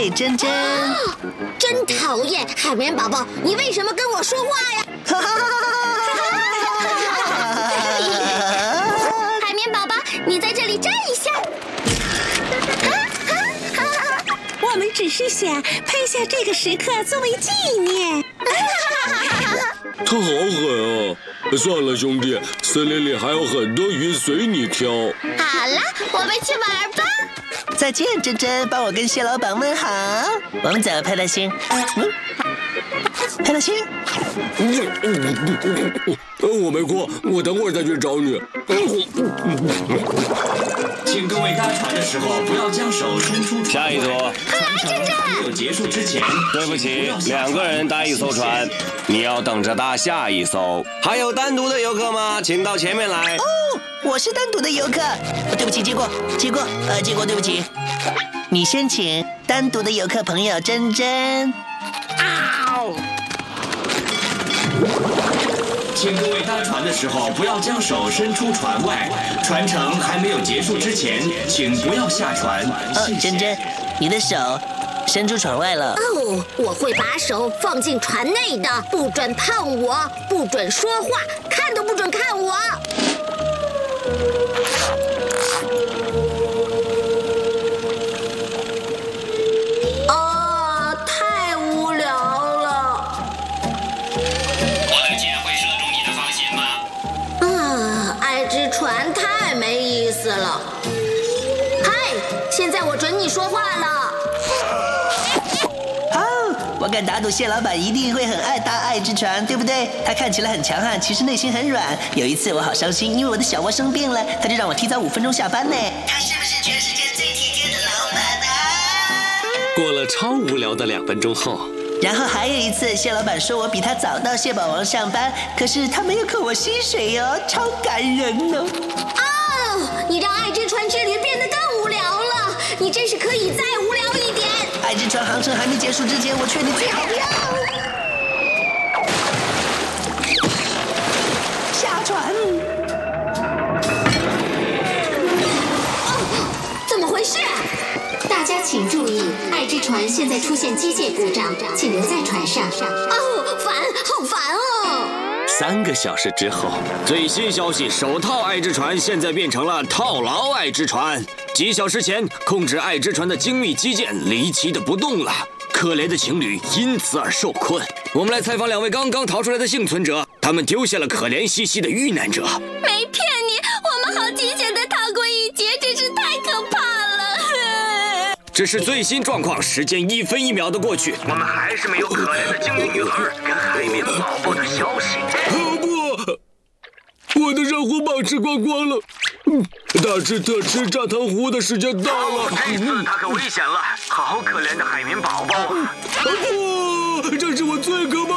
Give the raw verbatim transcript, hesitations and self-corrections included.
嘿，珍珍， 真讨厌，海绵宝宝，你为什么跟我说话呀？海绵宝宝，你在这里站一下。 我们只是想拍下这个时刻作为纪念。 他好狠啊！算了，兄弟，森林里还有很多鱼随你挑。 好了，我们去玩吧。 再见，珍珍，帮我跟蟹老板问好。我们走，派大星。嗯，派大星。 我没哭，我等会儿再去找你。 请各位搭船的时候不要将手伸出。 下一组。 快来，珍珍！ 没有结束之前， 对不起，两个人搭一艘船，你要等着搭下一艘。还有单独的游客吗？请到前面来。 哦，我是单独的游客。对不起，借过，借过，呃，借过，对不起。你先请单独的游客朋友珍珍。 嗷！ 请各位搭船的时候不要将手伸出船外，船程还没有结束之前，请不要下船。 哦，珍珍，你的手伸出船外了。 哦，我会把手放进船内的，不准碰我，不准说话，看都不准看我。啊，太无聊了。 我的箭会射中你的防线吗？ 啊，爱之船太没意思了。嗨，现在我准你说话了。 哦，我敢打赌蟹老板一定会很爱搭爱之船，对不对？他看起来很强悍，其实内心很软。有一次我好伤心，因为我的小窝生病了，他就让我提早五分钟下班呢。他是不是全世界最体贴的老板啊？ 过了超无聊的两分钟后， 然后还有一次，蟹老板说我比他早到蟹堡王上班，可是他没有扣我薪水哦，超感人哦。 哦，你让爱之船之旅变得更无聊了，你真是可以再无聊一点。 爱之船航程还没结束之前，我劝你最好不要下船。 哦，怎么回事？ 大家请注意，爱之船现在出现机械故障，请留在船上。 哦，烦，好烦哦！ 三个小时之后， 最新消息：手套爱之船现在变成了套牢爱之船。几小时前，控制爱之船的精密机件离奇的不动了，可怜的情侣因此而受困。我们来采访两位刚刚逃出来的幸存者，他们丢下了可怜兮兮的遇难者。 没骗你，我们好惊险的逃过一劫，真是太可怕了。 这是最新状况，时间一分一秒的过去， 我们还是没有可怜的精灵女孩跟海绵宝宝的消息。 哦不，我的热乎棒吃光光了。嗯，大吃特吃炸糖糊的时间到了。 哦，这次他可危险了，好可怜的海绵宝宝。 不，这是我最可怕